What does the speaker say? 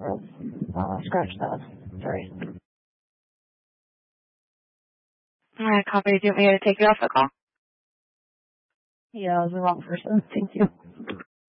scratch that. Sorry. All right, copy. Do you want me to take you off the call? Yeah, I was the wrong person. Thank you.